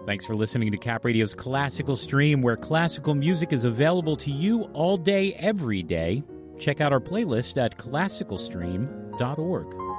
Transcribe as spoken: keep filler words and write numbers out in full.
Thanks for listening to Cap Radio's Classical Stream, where classical music is available to you all day, every day. Check out our playlist at classical stream dot org.